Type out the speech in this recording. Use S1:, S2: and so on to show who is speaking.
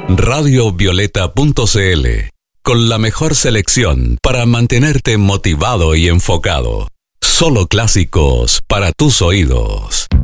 S1: Radiovioleta.cl, con la mejor selección para mantenerte motivado y enfocado. Solo clásicos para tus oídos.